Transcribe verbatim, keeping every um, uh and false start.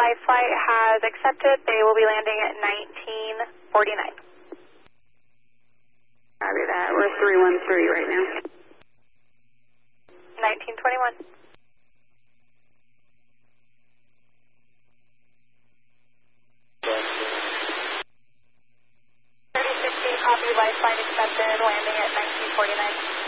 live flight has accepted. They will be landing at nineteen forty-nine. Copy that. We're three one three right now. nineteen twenty-one. thirty sixty, copy, live flight accepted, landing at nineteen forty-nine.